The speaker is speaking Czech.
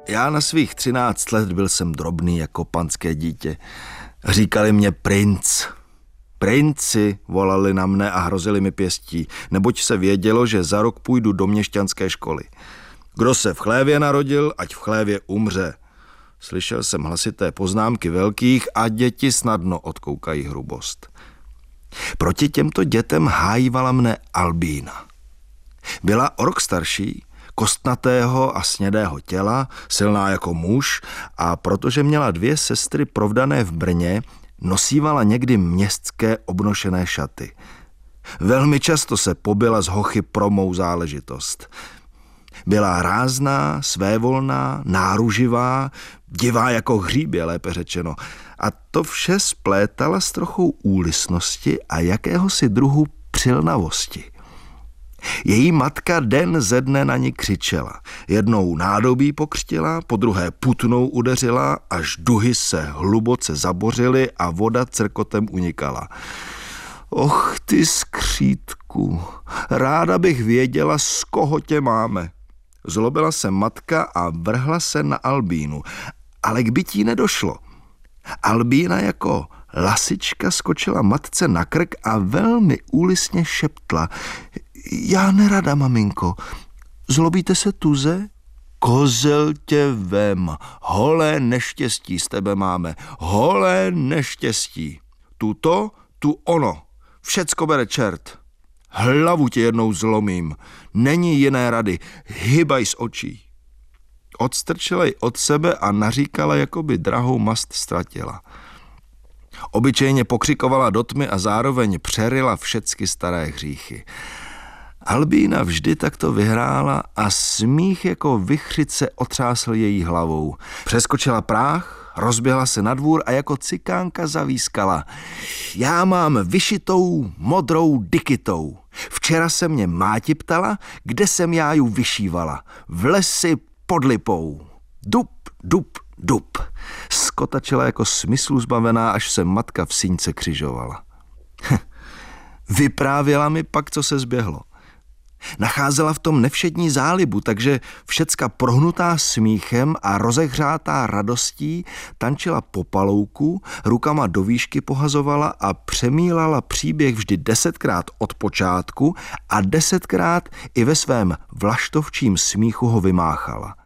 Já na svých 13 let byl jsem drobný jako panské dítě. Říkali mě princ. Princi volali na mne a hrozili mi pěstí, neboť se vědělo, že za rok půjdu do měšťanské školy. Kdo se v chlévě narodil, ať v chlévě umře. Slyšel jsem hlasité poznámky velkých a děti snadno odkoukají hrubost. Proti těmto dětem hájívala mne Albína. Byla o rok starší, kostnatého a snědého těla, silná jako muž, a protože měla 2 sestry provdané v Brně, nosívala někdy městské obnošené šaty. Velmi často se pobila z hochy pro mou záležitost. Byla rázná, svévolná, náruživá, divá jako hříbě, lépe řečeno. A to vše splétala s trochou úlisnosti a jakéhosi druhu přilnavosti. Její matka den ze dne na ní křičela. Jednou nádobí pokřtila, podruhé putnou udeřila, až duhy se hluboce zabořily a voda crkotem unikala. Och ty skřítku, ráda bych věděla, z koho tě máme. Zlobila se matka a vrhla se na Albínu, ale k bytí nedošlo. Albína jako lasička skočila matce na krk a velmi úlisně šeptla: Já nerada, maminko, zlobíte se tuze? Kozel tě vem, holé neštěstí z tebe máme, holé neštěstí. Tu ono, všecko bere čert. Hlavu ti jednou zlomím, není jiné rady, hybaj z očí. Odstrčila ji od sebe a naříkala, jako by drahou mast ztratila. Obyčejně pokřikovala do tmy a zároveň přeryla všecky staré hříchy. Albína vždy takto vyhrála a smích jako vichřice otřásl její hlavou. Přeskočila práh, rozběhla se na dvůr a jako cikánka zavískala: Já mám vyšitou modrou dikitou. Včera se mě máti ptala, kde jsem já ju vyšívala. V lesi pod lipou. Dup, dup, dup. Skotačila jako smyslu zbavená, až se matka v síňce křižovala. Vyprávěla mi pak, co se zběhlo. Nacházela v tom nevšední zálibu, takže všecka prohnutá smíchem a rozehřátá radostí tančila po palouku, rukama do výšky pohazovala a přemílala příběh vždy 10krát od počátku a 10krát i ve svém vlaštovčím smíchu ho vymáchala.